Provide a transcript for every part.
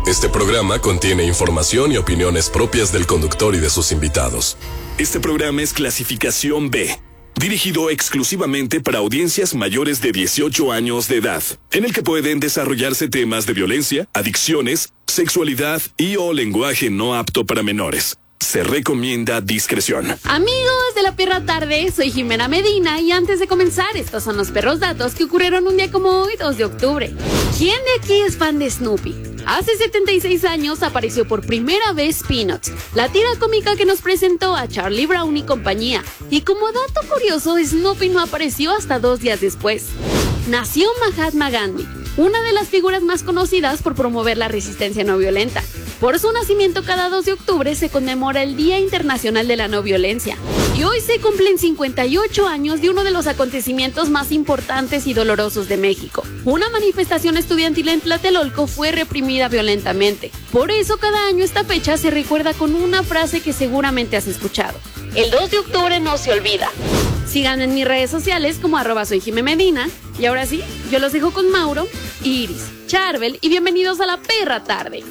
Este programa contiene información y opiniones propias del conductor y de sus invitados. Este programa es clasificación B, dirigido exclusivamente para audiencias mayores de 18 años de edad, en el que pueden desarrollarse temas de violencia, adicciones, sexualidad y o lenguaje no apto para menores. Se recomienda discreción. Amigos de La Perra Tarde, soy Jimena Medina y antes de comenzar, estos son los perros datos que ocurrieron un día como hoy, 2 de octubre. ¿Quién de aquí es fan de Snoopy? Hace 76 años apareció por primera vez Peanuts, la tira cómica que nos presentó a Charlie Brown y compañía. Y como dato curioso, Snoopy no apareció hasta 2 días después. Nació Mahatma Gandhi, una de las figuras más conocidas por promover la resistencia no violenta. Por su nacimiento, cada 2 de octubre se conmemora el Día Internacional de la No Violencia. Y hoy se cumplen 58 años de uno de los acontecimientos más importantes y dolorosos de México. Una manifestación estudiantil en Tlatelolco fue reprimida violentamente. Por eso cada año esta fecha se recuerda con una frase que seguramente has escuchado. El 2 de octubre no se olvida. Síganme en mis redes sociales como @soyjimemedina. Y ahora sí, yo los dejo con Mauro, Iris, Charbel y bienvenidos a La Perra Tarde.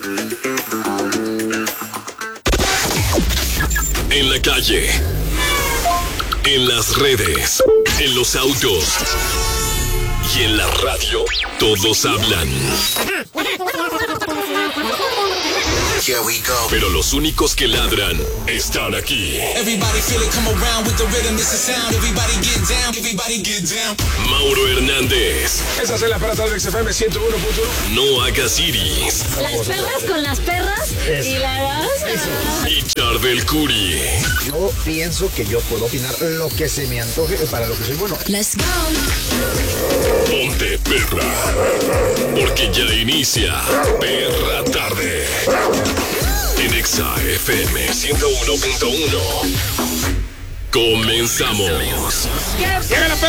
En la calle, en las redes, en los autos y en la radio, todos hablan. Here we go. Pero los únicos que ladran están aquí. Everybody feel it, come around with the rhythm, this is sound. Everybody get down, everybody get down. Mauro Hernández. Esa es la Perra Tarde de XFM 101.1. No hagas iris. Las perras con las perras y la raza. Y Charbel Curi. Yo pienso que yo puedo opinar lo que se me antoje para lo que soy bueno. Let's go. Ponte perra. Porque ya inicia Perra Tarde. En Exa FM 101.1. Comenzamos. Llega la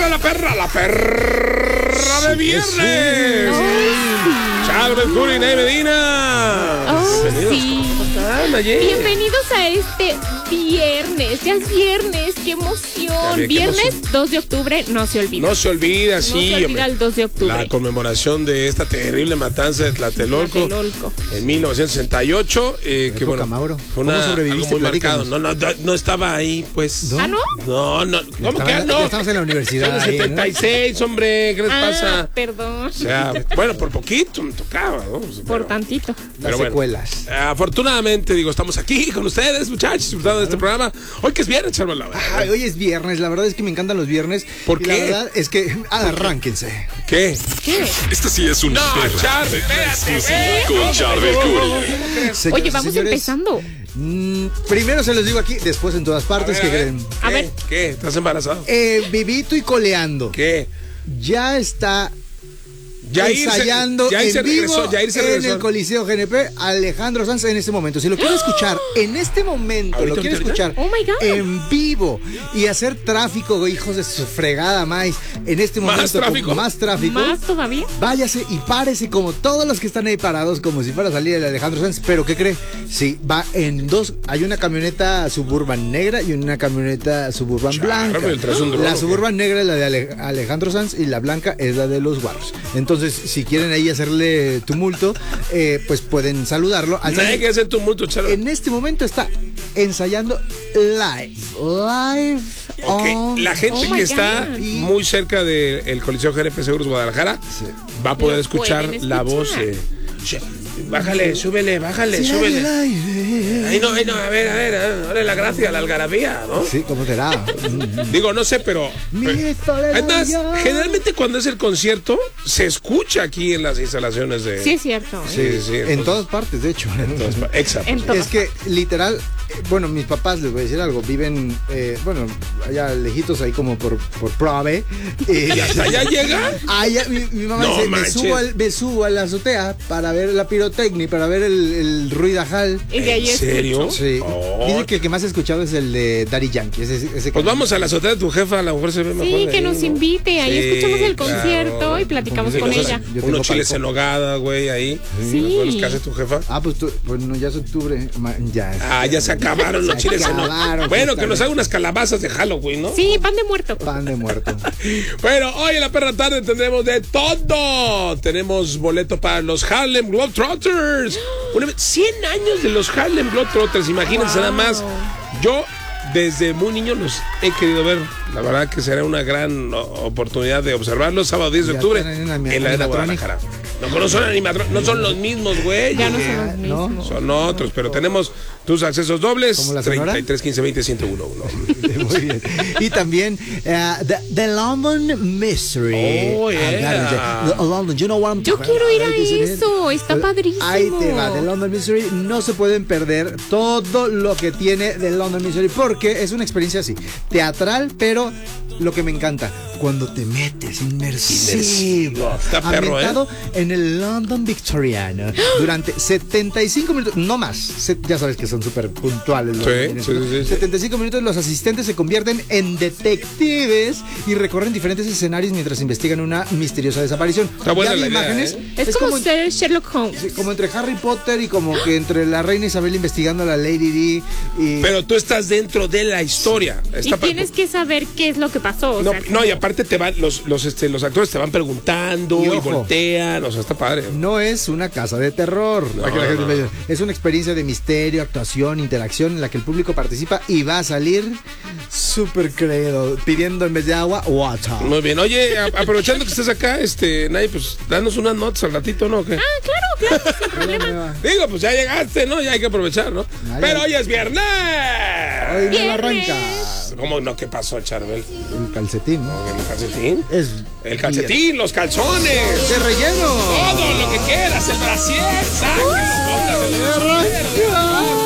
perra de viernes. Charbel Curi, Ney Medina. Sí. Bienvenidos a este viernes. Ya es viernes, qué emoción. Viernes 2 de octubre, no se olvida. No se olvida, sí. No se olvida el 2 de octubre. La conmemoración de esta terrible matanza de Tlatelolco en 1968. Que bueno, Mauro. fue ¿Cómo sobreviviste? algo muy marcado. No estaba ahí, pues. ¿Ah, no? No. ¿Cómo que no? Ya estamos en la universidad. Son de 76, hombre. ¿Qué les pasa? Perdón. O sea, bueno, por poquito me tocaba, ¿no? Por tantito. Las secuelas. Afortunadamente, estamos aquí con ustedes, muchachos, disfrutando de este programa. Hoy que es viernes, Charbel. Hoy es viernes, la verdad es que me encantan los viernes. ¿Por y qué? La verdad es que arránquense. ¿Qué? Esta sí es una perra. Charbel, espérate. Con Charbel Curi. Señoras Oye, y vamos señores, empezando. Primero se los digo aquí, después en todas partes. ¿Qué creen? A ver. ¿Qué? ¿Estás embarazado? Vivito y coleando. ¿Qué? Ya está Jair ensayando Jair se en vivo regresó, Jair se en regresó. el Coliseo GNP Alejandro Sanz en este momento. Si lo quiere escuchar en este momento, ¿Ahorita, lo quiere ahorita? escuchar Oh my God. en vivo y hacer tráfico, hijos de su fregada maíz, en este ¿Más momento tráfico? más tráfico. ¿Más todavía? Váyase y párese como todos los que están ahí parados, como si fuera a salir el Alejandro Sanz. Pero ¿qué cree? Sí, va en dos. Hay una camioneta Suburban negra y una camioneta Suburban blanca. pero traes un dron, La ¿o qué? Suburban negra es la de Alejandro Sanz y la blanca es la de los Guarros. Entonces, si quieren ahí hacerle tumulto, pues pueden saludarlo. Nadie que hacer tumulto, Charbel. En este momento está ensayando live. Ok, la gente Oh my que está God. muy cerca del Coliseo GNP Seguros Guadalajara va a poder Lo escuchar pueden la voz escuchar. de... Bájale, súbele. Ahí no, a ver, dale la gracia, la algarabía, ¿no? Sí, ¿cómo será? Digo, no sé, pero además, generalmente cuando es el concierto, se escucha aquí en las instalaciones de... Sí, es cierto. Sí. En entonces- todas partes, de hecho. Exacto. En todas Es que literal, bueno, mis papás, les voy a decir algo, viven, allá lejitos, ahí como por Prove. ¿Y hasta allá llega? Allá, mi mamá No dice, manches. me subo a la azotea para ver la pirotecnia, para ver el ruidajal. Y de ahí ¿En serio? Sí. Oh. Dice que el que más he escuchado es el de Daddy Yankee. Ese Pues vamos a la azotea de tu jefa, a lo mejor se ve mejor. Sí, de que ahí, nos ¿no? invite. Ahí Sí, escuchamos el claro. concierto y platicamos Sí, con cosas- ella. Yo tengo Unos chiles palco. en nogada, güey, ahí. Sí. Los que hace tu jefa. Pues no, ya es octubre. Ya. Ya se acabaron los Se chiles en acabaron, nogada. Bueno, que justamente. nos haga unas calabazas de Halloween, ¿no? Sí, pan de muerto. Pan de muerto. Bueno, hoy en la perra tarde tendremos de todo. Tenemos boleto para los Harlem Globetrotters. Globetrotters. 100 años de los Harlem Globetrotters, imagínense nada más. Yo desde muy niño los he querido ver. La verdad que será una gran oportunidad de observarlos. Sábado 10 de octubre en la Arena Guadalajara. No son animatrones, no son los mismos, güey. Ya no son los mismos. ¿No? Son otros, pero tenemos tus accesos dobles. ¿Como la Sonora? 33 15 20 101. Muy bien. Y también The London Mystery. Oh, yeah. London, you know what I'm Yo talking quiero ir a about, isn't it? eso, está padrísimo. Ahí te va, The London Mystery. No se pueden perder todo lo que tiene The London Mystery porque es una experiencia así, teatral, pero lo que me encanta, cuando te metes inmersivo, Está perro, ambientado en el London Victoriano durante 75 minutos, no más. Ya sabes que son súper puntuales. Sí. 75 minutos los asistentes se convierten en detectives y recorren diferentes escenarios mientras investigan una misteriosa desaparición. Está buena Ya vi la idea, imágenes. Es como ser Sherlock Holmes. Sí, como entre Harry Potter y como que entre la reina Isabel investigando a la Lady Di y... Pero tú estás dentro de la historia. Y tienes que saber qué es lo que pasó. No, y aparte te van los actores te van preguntando y ojo, voltean, o sea, está padre. No es una casa de terror. Es una experiencia de misterio, actuación, interacción en la que el público participa y va a salir súper creído, pidiendo en vez de agua, water. Muy bien. Oye, aprovechando que estás acá, Nay, pues danos unas notas al ratito, ¿no? ¿Qué? Claro, sin problema. Digo, pues ya llegaste, ¿no? Ya hay que aprovechar, ¿no? Pero hoy es viernes. Hoy me lo arranca. ¿Cómo no? ¿Qué pasó, Charbel? El calcetín, ¿no? ¿El calcetín? Es El calcetín, los calzones. de relleno. Todo lo que quieras, el brasier, sáquelo, póngaselo.